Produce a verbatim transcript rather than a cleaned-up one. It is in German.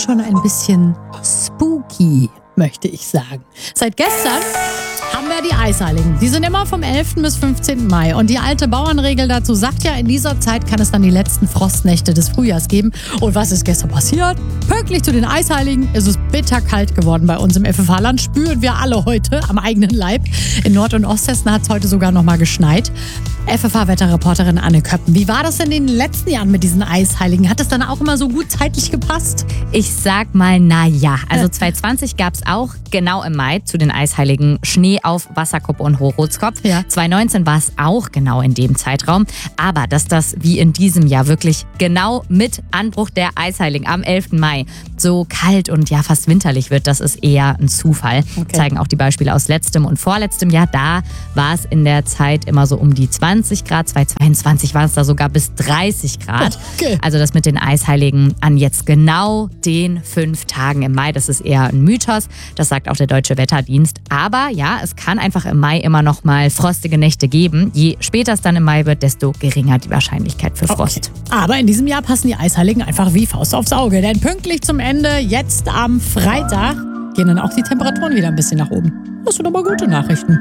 schon ein bisschen spooky, möchte ich sagen. Seit gestern haben wir die Eisheiligen. Die sind immer vom elften bis fünfzehnten Mai. Und die alte Bauernregel dazu sagt ja, in dieser Zeit kann es dann die letzten Frostnächte des Frühjahrs geben. Und was ist gestern passiert? Pünktlich zu den Eisheiligen ist es bitterkalt geworden bei uns im F F H-Land. Spüren wir alle heute am eigenen Leib. In Nord- und Osthessen hat es heute sogar noch mal geschneit. F F H-Wetterreporterin Anne Köppen. Wie war das denn in den letzten Jahren mit diesen Eisheiligen? Hat es dann auch immer so gut zeitlich gepasst? Ich sag mal, na ja. Also zwanzig zwanzig gab es auch genau im Mai zu den Eisheiligen Schnee auf Wasserkuppe und Hochrothskopf. Ja. zwanzig neunzehn war es auch genau in dem Zeitraum. Aber dass das wie in diesem Jahr wirklich genau mit Anbruch der Eisheiligen am elften Mai so kalt und ja fast winterlich wird, das ist eher ein Zufall. Okay. Zeigen auch die Beispiele aus letztem und vorletztem Jahr. Da war es in der Zeit immer so um die zwanzig Grad. zwanzig zweiundzwanzig waren es da sogar bis dreißig Grad. Okay. Also das mit den Eisheiligen an jetzt genau den fünf Tagen im Mai, das ist eher ein Mythos. Das sagt auch der Deutsche Wetterdienst. Aber ja, es kann einfach im Mai immer noch mal frostige Nächte geben. Je später es dann im Mai wird, desto geringer die Wahrscheinlichkeit für Frost. Okay. Aber in diesem Jahr passen die Eisheiligen einfach wie Faust aufs Auge. Denn pünktlich zum Ende, jetzt am Freitag, gehen dann auch die Temperaturen wieder ein bisschen nach oben. Das sind aber gute Nachrichten.